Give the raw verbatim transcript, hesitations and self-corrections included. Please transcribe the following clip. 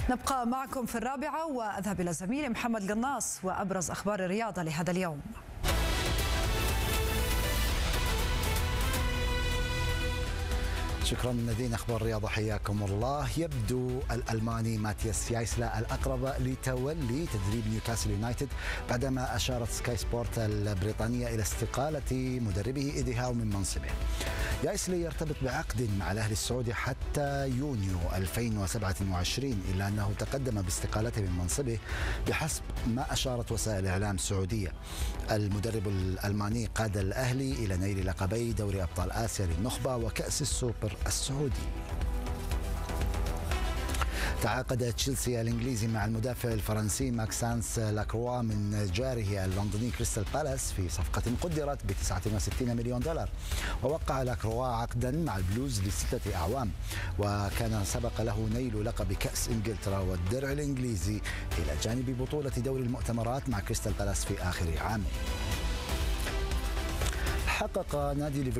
نبقى معكم في الرابعة وأذهب إلى زميلي محمد قناص وأبرز أخبار الرياضة لهذا اليوم. شكرا نادين. اخبار الرياضه حياكم الله. يبدو الالماني ماتياس يايسلا الاقرب لتولي تدريب نيوكاسل يونايتد بعدما اشارت سكاي سبورت البريطانيه الى استقاله مدربه ايدي هاو من منصبه. يايسلا يرتبط بعقد مع الاهلي السعودي حتى يونيو ألفين وسبعة وعشرين، الا انه تقدم باستقالته من منصبه بحسب ما اشارت وسائل الاعلام السعوديه. المدرب الالماني قاد الاهلي الى نيل لقبي دوري ابطال اسيا للنخبه وكاس السوبر السعودي. تعاقد تشيلسي الانجليزي مع المدافع الفرنسي ماكسانس لاكروا من جاره اللندني كريستال بالاس في صفقة قدرت ب تسعة وستين مليون دولار. ووقع لاكروا عقدا مع البلوز لستة أعوام، وكان سبق له نيل لقب كأس إنجلترا والدرع الإنجليزي إلى جانب بطولة دوري المؤتمرات مع كريستال بالاس في آخر عام. حقق نادي